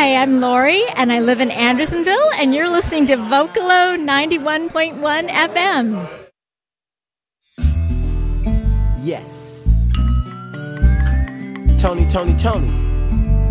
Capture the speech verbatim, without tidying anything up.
Hi, I'm Lori, and I live in Andersonville, and you're listening to Vocalo ninety-one point one F M. Yes. Tony, Tony, Tony.